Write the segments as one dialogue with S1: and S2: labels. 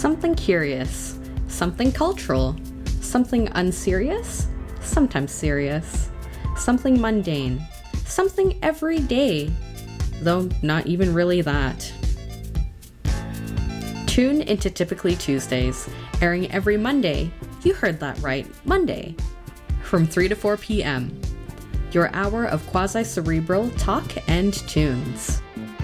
S1: something curious, something cultural, something unserious, sometimes serious, something mundane, something everyday, though not even really that. Tune into Typically Tuesdays, airing every Monday. You heard that right, Monday, from 3 to 4 p.m. Your hour of quasi-cerebral talk and tunes.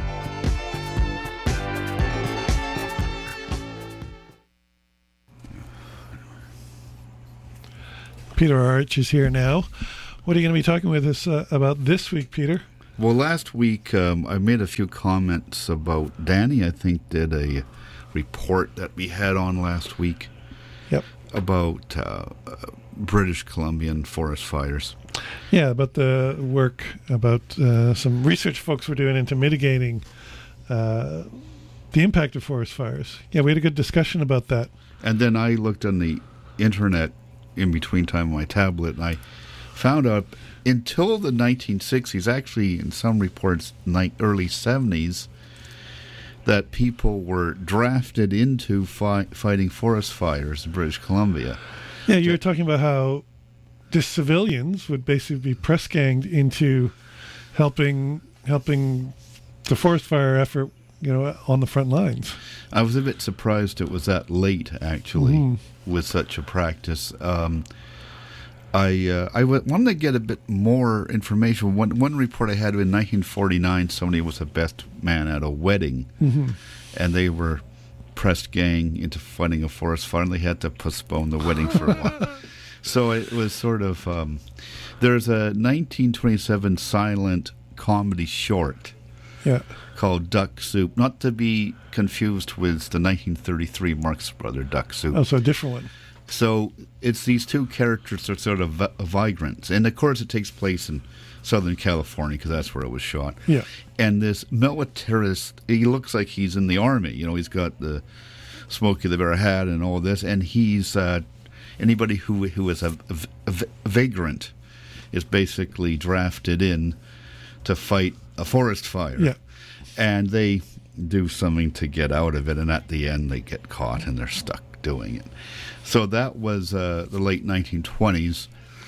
S2: Peter Arch is here now. What are you going to be talking with us about this week, Peter?
S3: Well, last week I made a few comments about Danny, I think, did a report that we had on last week.
S2: Yep.
S3: About British Columbian forest fires.
S2: Yeah, about the work, about some research folks were doing into mitigating the impact of forest fires. Yeah, we had a good discussion about that.
S3: And then I looked on the internet in between time on my tablet, and I found out until the 1960s, actually in some reports early 70s, that people were drafted into fighting forest fires in British Columbia.
S2: Yeah, you were talking about how just civilians would basically be press ganged into helping the forest fire effort, on the front lines.
S3: I was a bit surprised it was that late, actually, with such a practice. I wanted to get a bit more information. One report I had in 1949, somebody was a best man at a wedding, and they were pressed gang into fighting a forest fire, and they had to postpone the wedding for a while. So it was sort of... there's a 1927 silent comedy short called Duck Soup, not to be confused with the 1933 Marx Brothers Duck Soup.
S2: Oh, so a different one.
S3: So it's these two characters that are sort of vagrants. And, of course, it takes place in Southern California because that's where it was shot.
S2: Yeah.
S3: And this militarist, he looks like he's in the army. He's got the Smokey the Bear hat and all this. And he's anybody who is a vagrant is basically drafted in to fight a forest fire.
S2: Yeah.
S3: And they do something to get out of it. And at the end, they get caught and they're stuck doing it. So that was the late 1920s.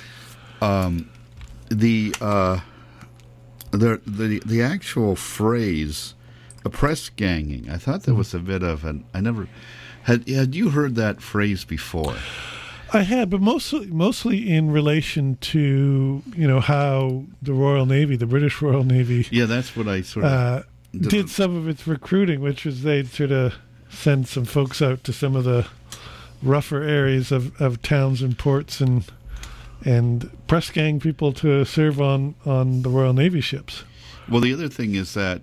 S3: The actual phrase, a press ganging, I thought there was a bit of an... I never... Had you heard that phrase before?
S2: I had, but mostly in relation to, how the Royal Navy, the British Royal Navy...
S3: Yeah, that's what I sort of...
S2: did some of its recruiting, which was they'd sort of send some folks out to some of the rougher areas of towns and ports and press gang people to serve on the Royal Navy ships.
S3: Well, the other thing is that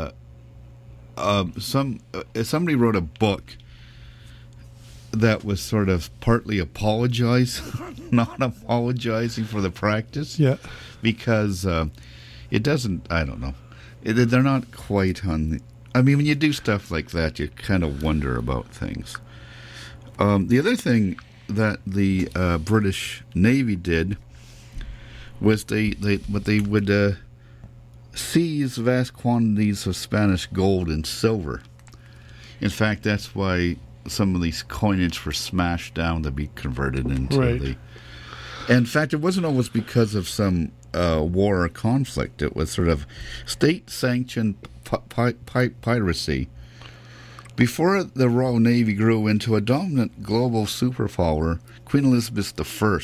S3: somebody wrote a book that was sort of partly not apologizing for the practice.
S2: Yeah.
S3: Because it doesn't, I don't know. They're not quite on the... I mean, when you do stuff like that, you kind of wonder about things. The other thing that the British Navy did was they would seize vast quantities of Spanish gold and silver. In fact, that's why some of these coinage were smashed down to be converted into the... In fact, it wasn't always because of some war or conflict. It was sort of state-sanctioned piracy. Before the Royal Navy grew into a dominant global superpower, Queen Elizabeth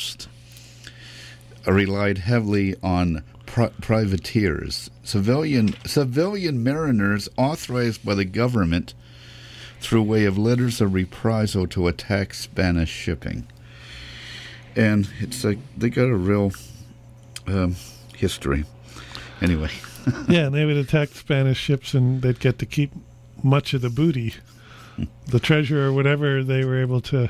S3: I relied heavily on privateers, civilian mariners authorized by the government through way of letters of reprisal to attack Spanish shipping. And it's like they got a real history. Anyway.
S2: Yeah, and they would attack Spanish ships and they'd get to keep much of the booty, the treasure or whatever they were able to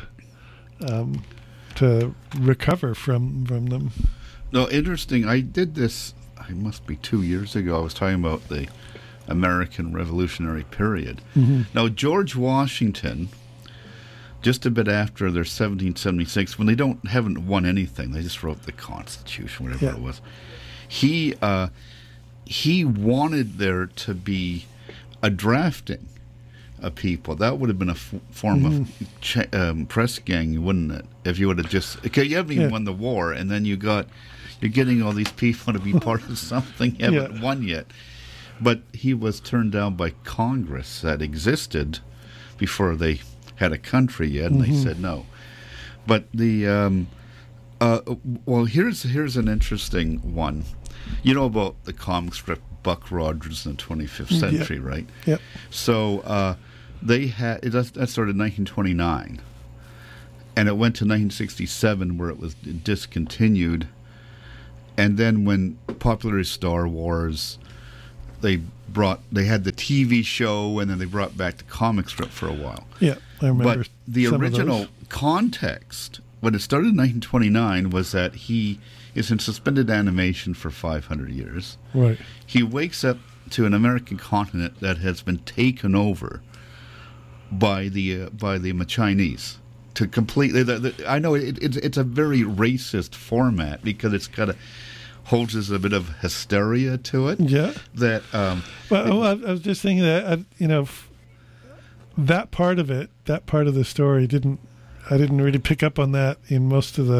S2: recover from them.
S3: No, interesting. I did this, it must be 2 years ago. I was talking about the American Revolutionary period. Now, George Washington, just a bit after their 1776, when they haven't won anything, they just wrote the Constitution, whatever it was. He wanted there to be a drafting people. That would have been a form of press gang, wouldn't it? If you would have just, okay, you haven't even won the war, and then you're getting all these people to be part of something you haven't won yet. But he was turned down by Congress that existed before they had a country yet, and they said no. But the well, here's an interesting one. You know about the comic strip Buck Rogers in the 25th century, right?
S2: Yep.
S3: So they had that started in 1929, and it went to 1967 where it was discontinued. And then when popular Star Wars, they had the TV show, and then they brought back the comic strip for a while.
S2: Yeah, I remember.
S3: But the original context, when it started in 1929, was that he is in suspended animation for 500 years.
S2: Right.
S3: He wakes up to an American continent that has been taken over by the Chinese. To completely, I know it's a very racist format because it's kind of holds a bit of hysteria to it.
S2: Yeah.
S3: That.
S2: Well, I was just thinking that that part of it, that part of the story, I didn't really pick up on that in most of the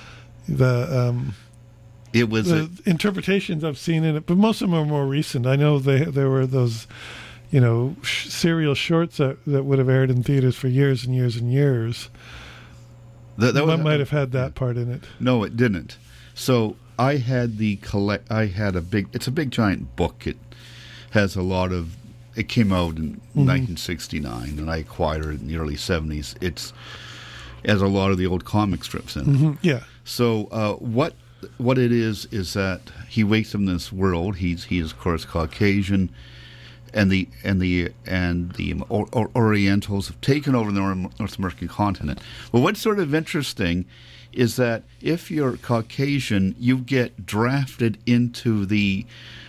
S2: interpretations I've seen in it, but most of them are more recent. I know there were those, serial shorts that would have aired in theaters for years and years and years. That might have had that part in it.
S3: No, it didn't. So I had it's a big giant book. It has a lot of. It came out in 1969, and I acquired it in the early 70s. It has a lot of the old comic strips in it.
S2: Mm-hmm. Yeah.
S3: So what it is that he wakes up in this world. He is of course Caucasian, and the Orientals have taken over the North American continent. Well, what's sort of interesting is that if you're Caucasian, you get drafted into the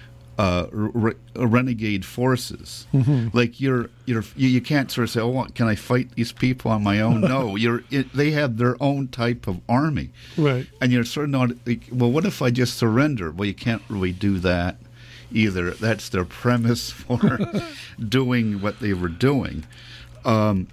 S3: renegade forces. Like you can't sort of say, "Oh, can I fight these people on my own?" No, they have their own type of army,
S2: right?
S3: And you're sort of not like, well, what if I just surrender? Well, you can't really do that either. That's their premise for doing what they were doing. One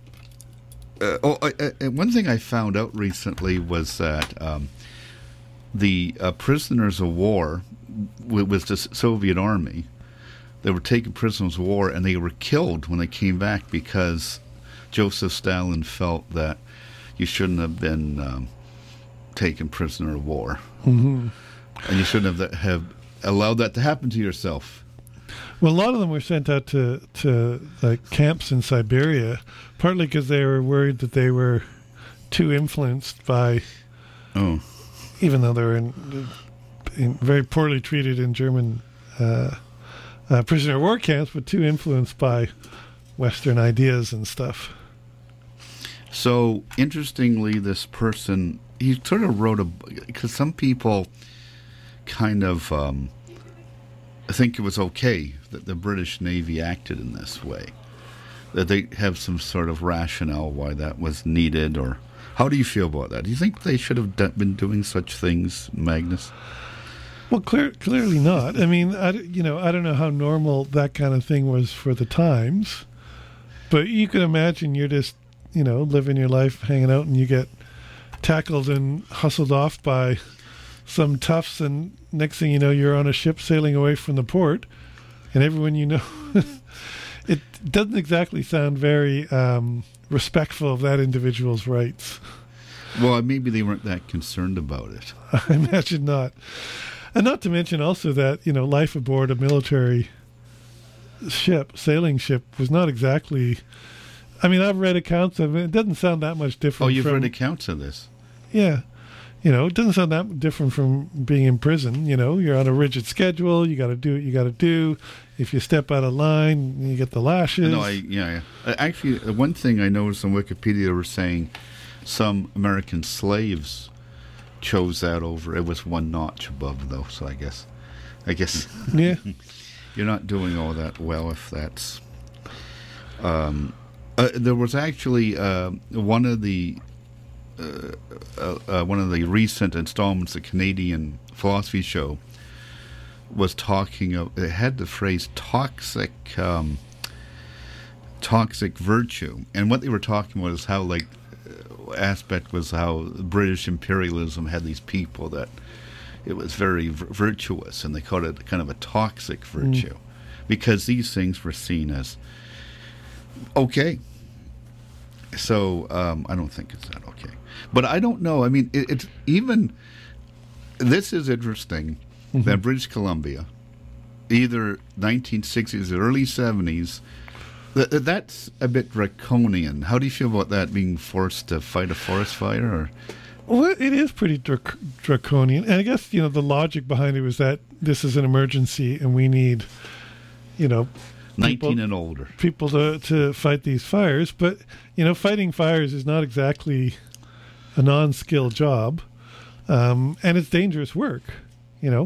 S3: thing I found out recently was that the prisoners of war was the Soviet army. They were taken prisoners of war, and they were killed when they came back because Joseph Stalin felt that you shouldn't have been taken prisoner of war, and you shouldn't have allowed that to happen to yourself.
S2: Well, a lot of them were sent out to like camps in Siberia, partly because they were worried that they were too influenced by.
S3: Oh.
S2: Even though they were in very poorly treated in German prisoner of war camps, but too influenced by Western ideas and stuff.
S3: So, interestingly, this person, he sort of wrote because some people kind of think it was okay that the British Navy acted in this way, that they have some sort of rationale why that was needed, or how do you feel about that? Do you think they should have been doing such things, Magnus?
S2: Well, clearly not. I mean, I don't know how normal that kind of thing was for the times, but you can imagine you're just, living your life, hanging out, and you get tackled and hustled off by some toughs, and next thing you know, you're on a ship sailing away from the port, and everyone you know, it doesn't exactly sound very respectful of that individual's rights.
S3: Well, maybe they weren't that concerned about it.
S2: I imagine not. And not to mention also that, life aboard a military sailing ship was not exactly... I mean, I've read accounts of it. It doesn't sound that much different.
S3: Oh, you've read accounts of this?
S2: Yeah. It doesn't sound that different from being in prison. You're on a rigid schedule. You got to do what you got to do. If you step out of line, you get the lashes.
S3: No, yeah. Actually, one thing I noticed on Wikipedia were saying some American slaves chose that over. It was one notch above, though. So I guess,
S2: yeah,
S3: you're not doing all that well if that's. There was actually one of the recent installments of Canadian Philosophy Show was talking of. It had the phrase toxic. toxic virtue. And what they were talking about is how, like, aspect was how British imperialism had these people that it was very virtuous, and they called it kind of a toxic virtue because these things were seen as okay. So I don't think it's that okay. But I don't know. I mean, it's even... This is interesting that British Columbia, either 1960s or early 70s, that's a bit draconian. How do you feel about that, being forced to fight a forest fire? Or?
S2: Well, it is pretty draconian. And I guess, the logic behind it was that this is an emergency and we need,
S3: 19 and older.
S2: People to fight these fires. But, fighting fires is not exactly a non-skilled job. And it's dangerous work, and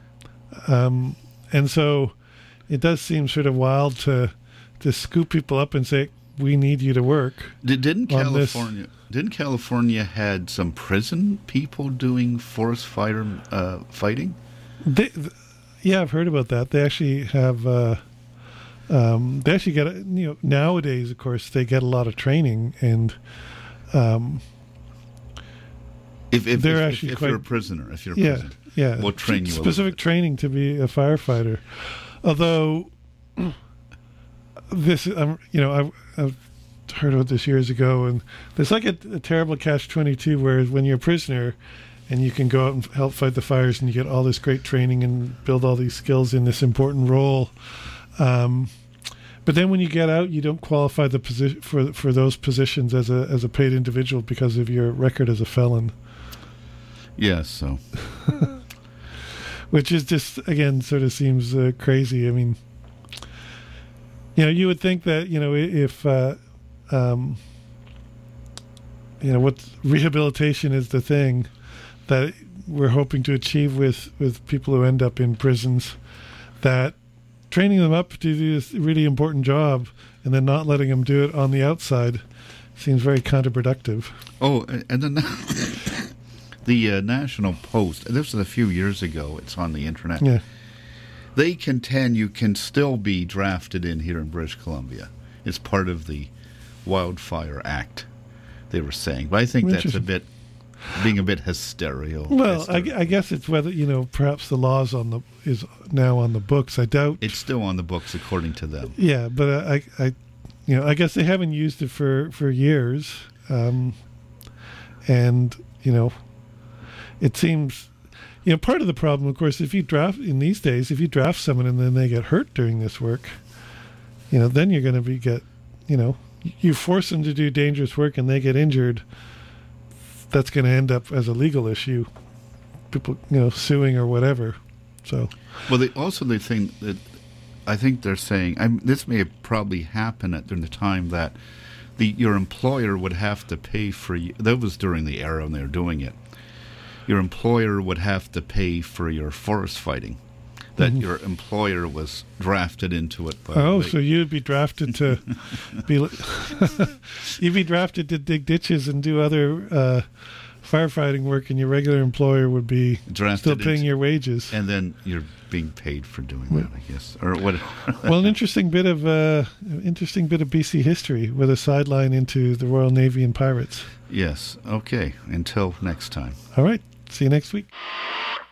S2: so it does seem sort of wild to scoop people up and say, we need you to work.
S3: Didn't California had some prison people doing forest fire fighting?
S2: Yeah, I've heard about that. They actually have, they actually get, nowadays, of course, they get a lot of training, and
S3: if you're a prisoner, we'll train you.
S2: Specific training to be a firefighter. Although this, I've heard about this years ago, and there's like a terrible catch-22 where when you're a prisoner and you can go out and help fight the fires and you get all this great training and build all these skills in this important role. But then when you get out, you don't qualify the position for those positions as a paid individual because of your record as a felon.
S3: Yes, so.
S2: Which is just, again, sort of seems crazy. I mean, you would think that, if, what rehabilitation is the thing that we're hoping to achieve with people who end up in prisons, that training them up to do this really important job and then not letting them do it on the outside seems very counterproductive.
S3: Oh, and then the National Post, this was a few years ago, it's on the internet.
S2: Yeah.
S3: They contend you can still be drafted in here in British Columbia. It's part of the Wildfire Act, they were saying. But I think that's being a bit hysterical.
S2: Well, I guess it's whether, perhaps the laws is now on the books. I doubt.
S3: It's still on the books according to them.
S2: Yeah, but I guess they haven't used it for years. And, it seems, part of the problem, of course, if you draft someone and then they get hurt during this work, then you're going to you force them to do dangerous work and they get injured. That's going to end up as a legal issue, people, suing or whatever. So,
S3: well, they think that I think they're saying this may probably happen during the time that your employer would have to pay for you. That was during the era when they were doing it. Your employer would have to pay for your forest fighting. That your employer was drafted into it.
S2: So you'd be drafted to you'd be drafted to dig ditches and do other firefighting work, and your regular employer would be still paying your wages.
S3: And then you're being paid for doing that, I guess, or what?
S2: Well, an interesting bit of BC history with a sideline into the Royal Navy and pirates.
S3: Yes. Okay. Until next time.
S2: All right. See you next week.